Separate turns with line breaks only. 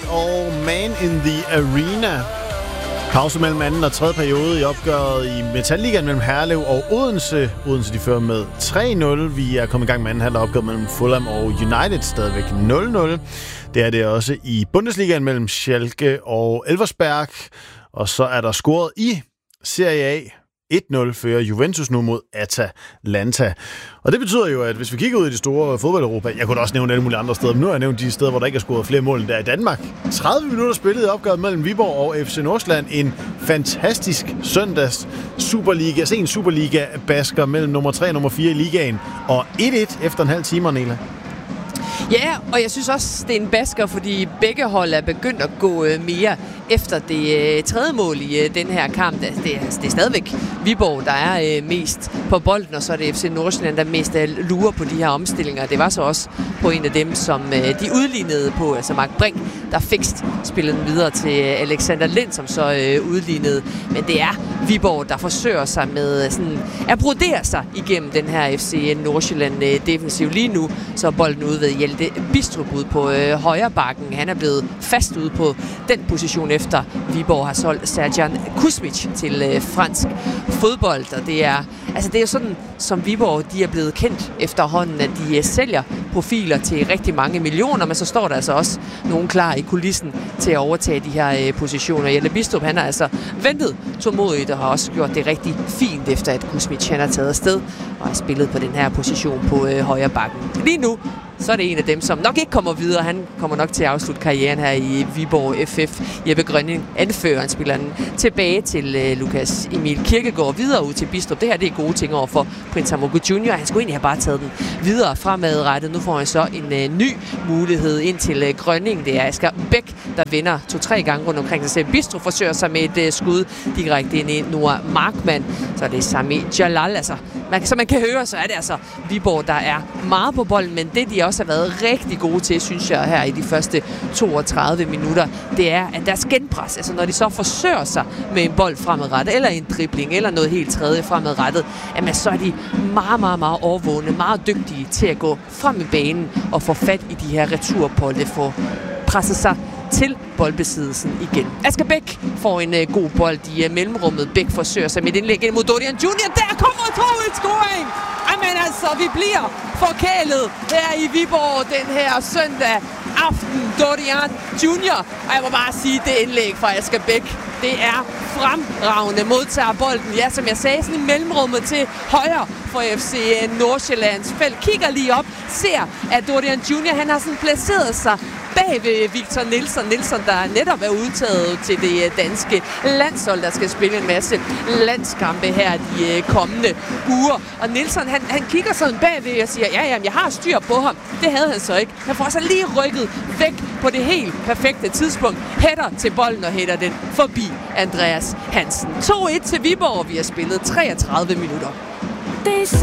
og Man in the Arena. Pause mellem anden og tredje periode i opgøret i Metalligaen mellem Herlev og Odense. Odense de fører med 3-0. Vi er kommet i gang med anden halvleg opgøret mellem Fulham og United, stadigvæk 0-0. Det er det også i Bundesligaen mellem Schalke og Elversberg. Og så er der scoret i Serie A. 1-0 fører Juventus nu mod Atalanta. Og det betyder jo, at hvis vi kigger ud i de store fodbold-Europa, jeg kunne da også nævne alle mulige andre steder, men nu har jeg nævnt de steder, hvor der ikke er scoret flere mål end der i Danmark. 30 minutter spillet i opgøret mellem Viborg og FC Nordsjælland. En fantastisk søndags Superliga, sen Superliga-basker mellem nummer 3 og nummer 4 i ligaen. Og 1-1 efter en halv time, Nela.
Ja, og jeg synes også, det er en basker, fordi begge hold er begyndt at gå mere efter det tredje mål i den her kamp. Det er stadigvæk Viborg, der er mest på bolden, og så er det FC Nordsjælland, der mest lurer på de her omstillinger. Det var så også på en af dem, som de udlignede på, altså Mark Brink, der fikst spillede den videre til Alexander Lind, som så udlignede. Men det er Viborg, der forsøger sig med sådan at brodere sig igennem den her FC Nordsjælland defensiv. Lige nu så er bolden ude ved Hjalte Bistrup ude på højre bakken. Han er blevet fast ude på den position, efter Viborg har solgt Serjan Kuzmic til fransk fodbold. Og det er jo sådan, som Viborg de er blevet kendt efterhånden, at de sælger profiler til rigtig mange millioner, men så står der altså også nogen klar i kulissen til at overtage de her positioner. Hjalte Bistrup, han har altså ventet tålmodigt og har også gjort det rigtig fint, efter at Kuzmic han er taget afsted og har spillet på den her position på højre bakken. Lige nu så er det en af dem, som nok ikke kommer videre. Han kommer nok til at afslutte karrieren her i Viborg FF. Jeppe Grønning, anføreren, spiller den tilbage til Lukas Emil Kirkegaard, videre ud til Bistrup. Det her det er gode ting over for Prince Amogo Jr. Han skulle egentlig have bare taget den videre fremadrettet. Nu får han så en ny mulighed ind til Grønning. Det er Asger Bæk, der vinder 2-3 gange rundt omkring sig selv. Bistrup forsøger sig med et skud direkte ind i Noah Markmann. Så er det Sami Jalal. Altså, som man kan høre, så er det altså Viborg, der er meget på bolden, men det de også har været rigtig gode til, synes jeg, her i de første 32 minutter, det er, at deres genpres, altså når de så forsøger sig med en bold fremadrettet, eller en dribling, eller noget helt tredje fremadrettet, jamen så er de meget, meget, meget overvågne, meget dygtige til at gå frem i banen og få fat i de her returbolde, få presset sig til boldbesiddelsen igen. Asger Bæk får en god bold i mellemrummet. Bæk forsøger sig med et indlæg ind mod Dorian Junior. Der kommer 2-1-scoring! Jamen altså, vi bliver forkælet her i Viborg den her søndag aften. Dorian Junior. Og jeg må bare sige, det indlæg fra Asger Bæk, det er fremragende. Modtager bolden, ja, som jeg sagde, sådan i mellemrummet til højre for FC Nordsjællands felt. Kigger lige op, ser, at Dorian Junior, han har sådan placeret sig bag ved Victor Nilsson. Nilsson, der netop er udtaget til det danske landshold, der skal spille en masse landskampe her de kommende uger. Og Nilsson, han kigger sådan bagved og siger, ja, jeg har styr på ham. Det havde han så ikke. Han får så lige rykket væk på det helt perfekte tidspunkt. Hætter til bolden og hætter den forbi Andreas Hansen. 2-1 til Viborg, vi har spillet 33 minutter.